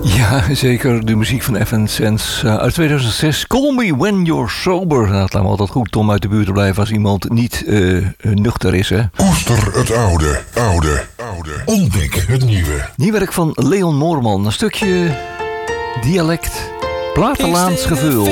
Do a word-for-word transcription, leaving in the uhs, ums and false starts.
Ja, zeker. De muziek van Evanescence uh, uit tweeduizend zes. Call me when you're sober. Nou, het lijkt me altijd goed om uit de buurt te blijven als iemand niet uh, nuchter is. Hè? Koester het oude, oude, oude. Ontdek het nieuwe. Nieuw werk van Leon Moorman. Een stukje dialect. Platenlaans gevul.